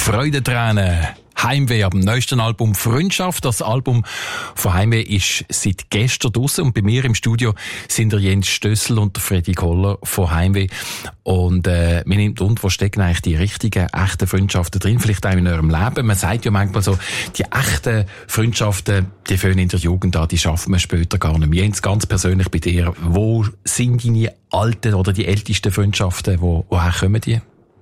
Freudentränen. Heimweh ab dem neuesten Album Freundschaft. Das Album von Heimweh ist seit gestern draussen und bei mir im Studio sind der Jens Stössel und der Freddy Koller von Heimweh. Und mir nimmt wo stecken eigentlich die richtigen, echten Freundschaften drin, vielleicht auch in eurem Leben. Man sagt ja manchmal so, die echten Freundschaften, die fangen in der Jugend an, die schafft man später gar nicht mehr. Jens, ganz persönlich bei dir, wo sind deine alten oder die ältesten Freundschaften, woher kommen die?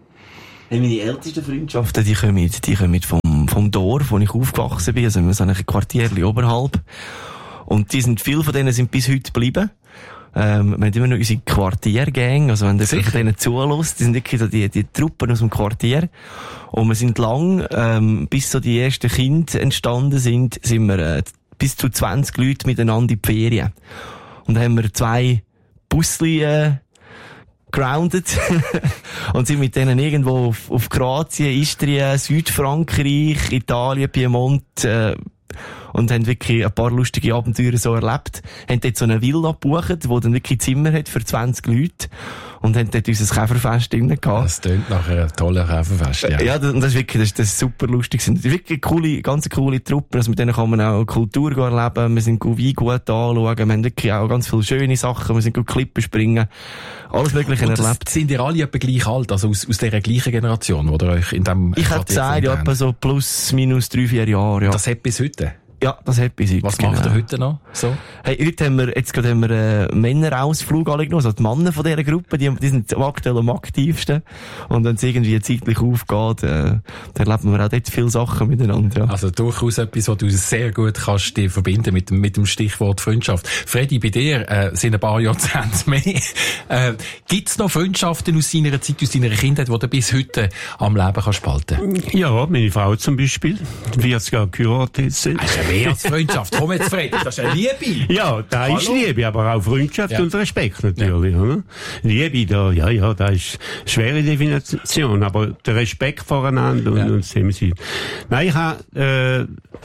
Meine ältesten Freundschaften, die kommen vom Dorf, wo ich aufgewachsen bin, also so ein Quartierchen oberhalb. Und viele von denen sind bis heute geblieben. Wir haben immer noch unsere Quartiergang, also wenn der sich denen zulässt, die sind wirklich so die Truppen aus dem Quartier. Und wir sind lang, bis so die ersten Kinder entstanden sind wir bis zu 20 Leute miteinander in die Ferien. Und dann haben wir 2 Busli grounded und sind mit denen irgendwo auf Kroatien, Istrien, Südfrankreich, Italien, Piemont und haben wirklich ein paar lustige Abenteuer so erlebt. Haben dort so eine Villa gebucht, wo dann wirklich Zimmer hat für 20 Leute und haben dort unser Käferfest drin gehabt. Das klingt nach einem tollen Käferfest, ja. Ja, das ist wirklich, das ist super lustig. Das ist wirklich ganz coole Truppen, also mit denen kann man auch Kultur erleben, wir sind Wein gut anschauen, wir haben wirklich auch ganz viele schöne Sachen, wir sind gut Klippen springen, alles Mögliche erlebt. Sind ihr alle etwa gleich alt, also aus dieser gleichen Generation, oder euch in dem... Ich hätte gesagt, ja, etwa so plus, minus 3-4 Jahre, ja. Das hat bis heute? Ja, das hat bis heute. Was macht ihr heute noch? So? Hey, heute haben wir einen Männerausflug angenommen. Also die Männer von dieser Gruppe, die sind aktuell am aktivsten. Und wenn es irgendwie zeitlich aufgeht, dann erleben wir auch dort viele Sachen miteinander, ja. Also durchaus etwas, was du sehr gut kannst dich verbinden mit dem Stichwort Freundschaft. Freddy, bei dir, sind ein paar Jahrzehnte mehr. Gibt's noch Freundschaften aus deiner Zeit, aus deiner Kindheit, die du bis heute am Leben kannst behalten? Ja, meine Frau zum Beispiel. 40 Jahre geheiratet sind. Mehr als Freundschaft. Komm jetzt, Fred, das ist eine Liebe. Ja, da ist Liebe, aber auch Freundschaft und Respekt natürlich, oder? Liebe, da ist eine schwere Definition, aber der Respekt voreinander und dem Sinn. Nein, ich habe,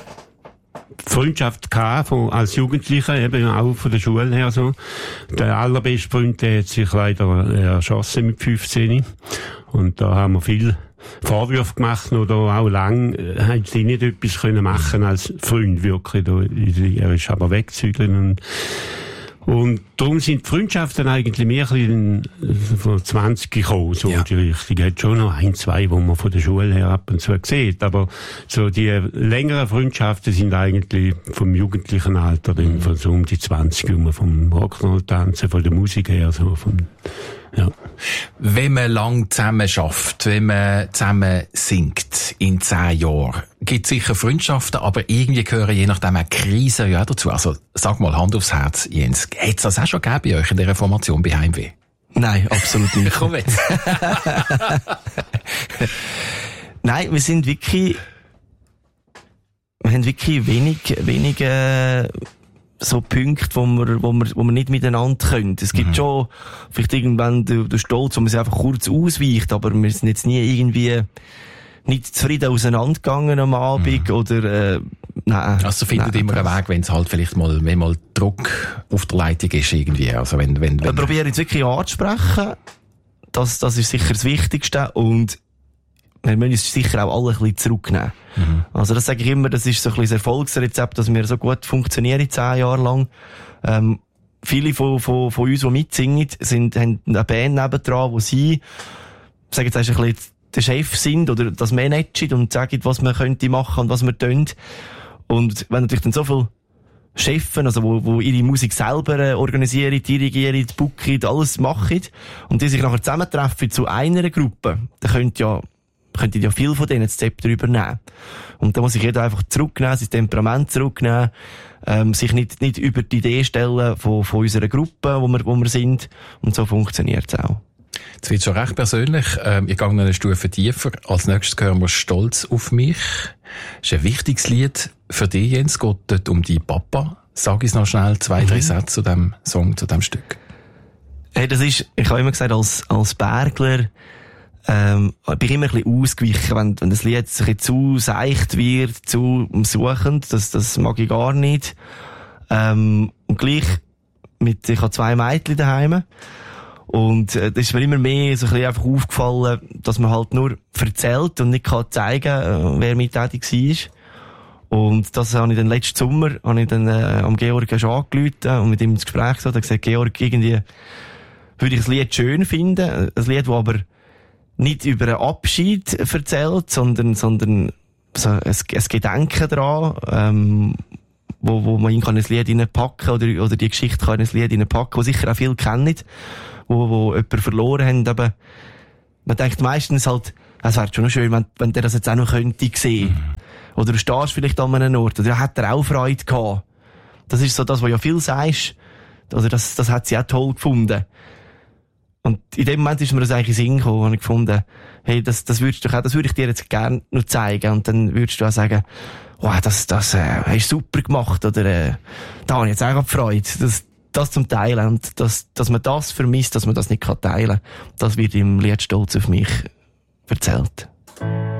Freundschaft gehabt, als Jugendlicher, eben auch von der Schule her so. Der allerbeste Freund, der hat sich leider erschossen mit 15. Und da haben wir viel Vorwürfe gemacht oder auch lang haben sie nicht etwas können machen als Freund wirklich. Er ist aber weggezügelt und darum sind die Freundschaften eigentlich mehr ein bisschen von 20 gekommen, so in die Richtung. Es hat schon noch 1, 2, wo man von der Schule her ab und zu sieht, aber so die längeren Freundschaften sind eigentlich vom jugendlichen Alter, dann von so um die 20, vom Rock'n'Roll-Tanzen, von der Musik her, so ja. Wenn man lang zusammen schafft, wenn man zusammen singt in 10 Jahren, gibt es sicher Freundschaften, aber irgendwie gehören je nachdem auch Krisen ja dazu. Also sag mal, Hand aufs Herz, Jens, hat es das auch schon gegeben bei euch in dieser Formation bei Heimweh? Nein, absolut nicht. Komm jetzt. Nein, wir haben wirklich wenig so Punkte, wo wir nicht miteinander können. Es gibt schon vielleicht irgendwann den Stolz, wo man sich einfach kurz ausweicht, aber wir sind jetzt nie irgendwie nicht zufrieden auseinandergegangen am Abend oder nein. Also findet immer einen Weg, wenn es halt vielleicht mal Druck auf der Leitung ist irgendwie. Also wenn wir probieren jetzt wirklich anzusprechen. Das ist sicher das Wichtigste und wir müssen uns sicher auch alle ein bisschen zurücknehmen. Also das sage ich immer, das ist so ein bisschen das Erfolgsrezept, dass wir so gut funktionieren 10 Jahre lang. Viele von uns, die mitsingen, haben eine Band nebendran, wo sie, sagen jetzt ein bisschen der Chef sind oder das managen und sagen, was man könnte machen und was wir tun. Und wenn natürlich dann so viele Chefen, also wo ihre Musik selber organisieren, dirigieren, booken, alles machen und die sich nachher zusammentreffen zu einer Gruppe, dann könnte ja viel von denen das Zepter übernehmen. Und da muss sich jeder einfach zurücknehmen, sein Temperament zurücknehmen, sich nicht über die Idee stellen von unserer Gruppe, wo wir sind. Und so funktioniert es auch. Jetzt wird schon recht persönlich. Ich gehe noch eine Stufe tiefer. Als nächstes hören wir «Stolz auf mich». Das ist ein wichtiges Lied für dich, Jens. Geht dort um die Papa. Sag uns noch schnell 2, 3 Sätze zu dem Song, zu dem Stück. Hey, ich habe immer gesagt, als Bergler, bin ich immer ein bisschen ausgewichen, wenn das Lied sich zu seicht wird, zu suchend, das mag ich gar nicht. Und gleich ich habe 2 Mädchen daheim. Und das ist mir immer mehr so ein bisschen einfach aufgefallen, dass man halt nur erzählt und nicht kann zeigen, wer mittätig war. Und das habe ich dann letzten Sommer, am Georg schon angerufen und mit ihm ins Gespräch gesagt, gesagt, Georg, irgendwie würde ich das Lied schön finden. Ein Lied, das aber nicht über einen Abschied erzählt, sondern so ein Gedenken daran, wo man ihn in ein Lied reinpacken oder die Geschichte kann in ein Lied reinpacken, wo sicher auch viele kennen, wo jemanden verloren haben. Aber man denkt meistens halt, es wäre schon noch schön, wenn der das jetzt auch noch könnte sehen. Oder du stehst vielleicht an einem Ort, oder hat er auch Freude gehabt. Das ist so das, was ja viel sagst. Oder das hat sie auch toll gefunden. Und in dem Moment ist mir das eigentlich in den Sinn gekommen, und ich gefunden, hey, das würdest du auch, das würde ich dir jetzt gerne noch zeigen. Und dann würdest du auch sagen, wow, das hast du super gemacht, oder, da habe ich jetzt auch Freude, das zum Teilen. Und dass man das vermisst, dass man das nicht teilen kann, das wird im Lied Stolz auf mich erzählt.